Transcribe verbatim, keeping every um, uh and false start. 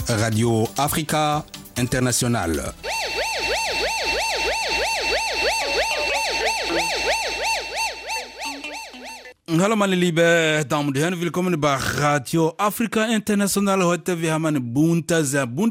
Radio Afrika International. Hallo meine liebe Damen und Herren, willkommen bei Radio Afrika International. Heute wir haben eine bunte, sehr bunte